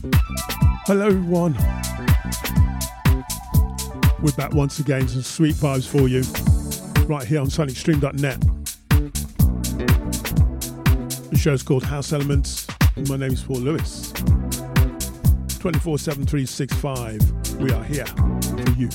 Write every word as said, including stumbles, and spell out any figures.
Hello everyone. We're back once again, some sweet vibes for you right here on sonic stream dot net. The show's called House Elements. My name is Paul Lewis. twenty-four seven three sixty-five. We are here for you.